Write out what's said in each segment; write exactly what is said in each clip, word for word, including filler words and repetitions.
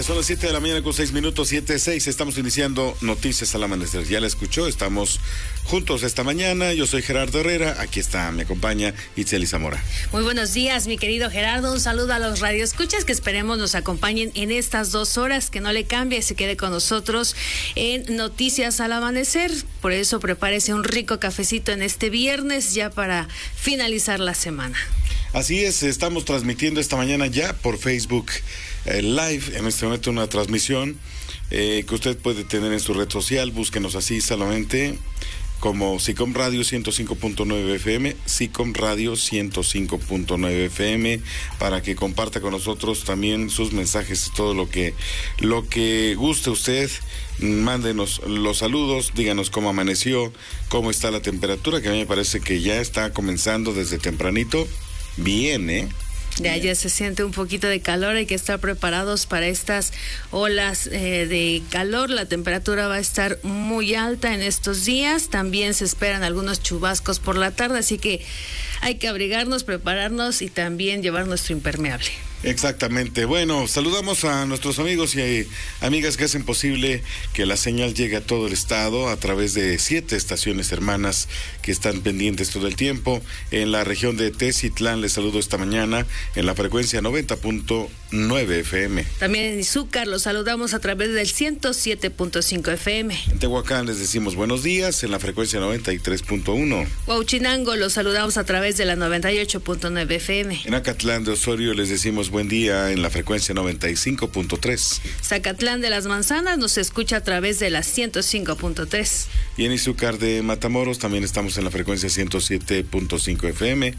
Son las siete de la mañana con seis minutos, siete seis. Estamos iniciando Noticias al Amanecer. Ya la escuchó, estamos juntos esta mañana. Yo soy Gerardo Herrera, aquí está, me acompaña Itzeli Zamora. Muy buenos días, mi querido Gerardo. Un saludo a los radioescuchas que esperemos nos acompañen en estas dos horas, que no le cambie, se quede con nosotros en Noticias al Amanecer. Por eso prepárese un rico cafecito en este viernes, ya para finalizar la semana. Así es, estamos transmitiendo esta mañana ya por Facebook eh, Live, en este momento una transmisión eh, que usted puede tener en su red social. Búsquenos así solamente como SICOM Radio ciento cinco punto nueve F M, SICOM Radio ciento cinco punto nueve F M, para que comparta con nosotros también sus mensajes, todo lo que lo que guste usted. Mándenos los saludos, díganos cómo amaneció, cómo está la temperatura, que a mí me parece que ya está comenzando desde tempranito. Bien, ¿eh? Ya, ya se siente un poquito de calor, hay que estar preparados para estas olas eh, de calor. La temperatura va a estar muy alta en estos días, también se esperan algunos chubascos por la tarde, así que hay que abrigarnos, prepararnos y también llevar nuestro impermeable. Exactamente. Bueno, saludamos a nuestros amigos y amigas que hacen posible que la señal llegue a todo el estado a través de siete estaciones hermanas que están pendientes todo el tiempo. En la región de Tecitlán les saludo esta mañana en la frecuencia noventa punto nueve F M. También en Izúcar los saludamos a través del ciento siete punto cinco F M. En Tehuacán les decimos buenos días en la frecuencia noventa y tres punto uno. Huauchinango los saludamos a través de la noventa y ocho punto nueve F M. En Acatlán de Osorio les decimos buen día en la frecuencia noventa y cinco punto tres. Zacatlán de las Manzanas nos escucha a través de la ciento cinco punto tres. Y en Izúcar de Matamoros también estamos en la frecuencia ciento siete punto cinco F M.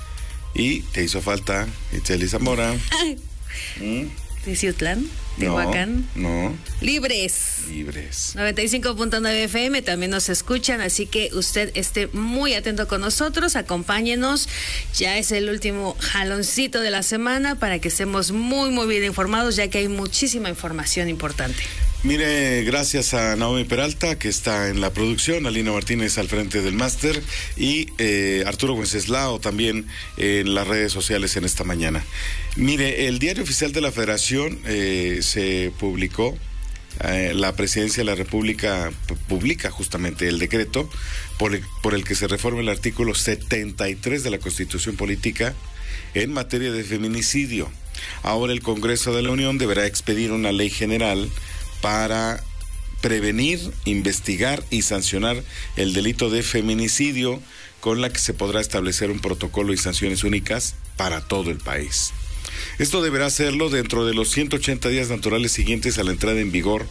Y te hizo falta Itzeli Zamora. ¿Mm? Teciutlán, Tehuacán. No, no. Libres. Libres. noventa y cinco punto nueve F M también nos escuchan, así que usted esté muy atento con nosotros, acompáñenos. Ya es el último jaloncito de la semana para que estemos muy, muy bien informados, ya que hay muchísima información importante. Mire, gracias a Naomi Peralta, que está en la producción, Alina Martínez al frente del máster y eh, Arturo Wenceslao también en las redes sociales en esta mañana. Mire, el Diario Oficial de la Federación eh, se publicó, eh, la Presidencia de la República p- publica justamente el decreto por el, por el que se reforma el artículo setenta y tres de la Constitución Política en materia de feminicidio. Ahora el Congreso de la Unión deberá expedir una ley general para prevenir, investigar y sancionar el delito de feminicidio, con la que se podrá establecer un protocolo y sanciones únicas para todo el país. Esto deberá hacerlo dentro de los ciento ochenta días naturales siguientes a la entrada en vigor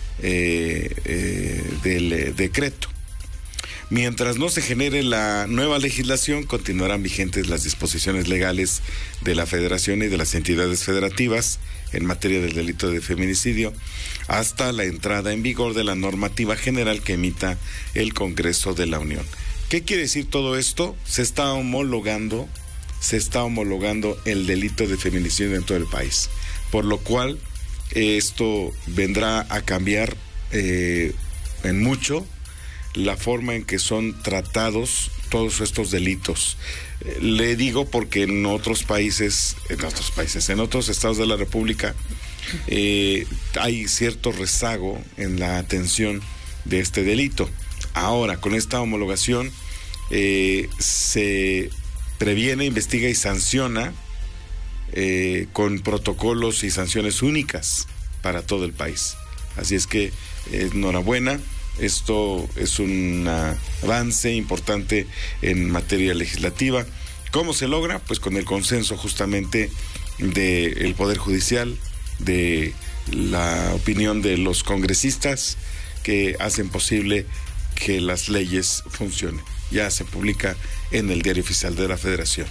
eh, eh, del eh, decreto. Mientras no se genere la nueva legislación, continuarán vigentes las disposiciones legales de la Federación y de las entidades federativas en materia del delito de feminicidio hasta la entrada en vigor de la normativa general que emita el Congreso de la Unión. ¿Qué quiere decir todo esto? Se está homologando, se está homologando el delito de feminicidio en todo el país, por lo cual eh, esto vendrá a cambiar eh, en mucho la forma en que son tratados todos estos delitos. Eh, le digo porque en otros países, en otros países, en otros estados de la República, eh, hay cierto rezago en la atención de este delito. Ahora, con esta homologación, eh, se previene, investiga y sanciona eh, con protocolos y sanciones únicas para todo el país. Así es que, eh, enhorabuena. Esto es un avance importante en materia legislativa. ¿Cómo se logra? Pues con el consenso justamente del Poder Judicial, de la opinión de los congresistas que hacen posible que las leyes funcionen. Ya se publica en el Diario Oficial de la Federación.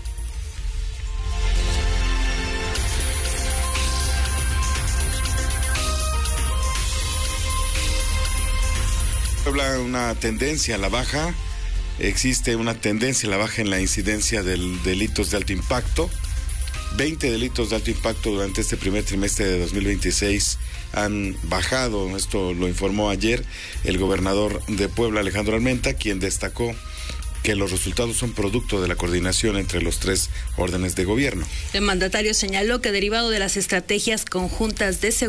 Una tendencia a la baja, existe una tendencia a la baja en la incidencia de delitos de alto impacto. veinte delitos de alto impacto durante este primer trimestre de dos mil veintiséis han bajado, esto lo informó ayer el gobernador de Puebla, Alejandro Armenta, quien destacó que los resultados son producto de la coordinación entre los tres órdenes de gobierno. El mandatario señaló que derivado de las estrategias conjuntas de seguridad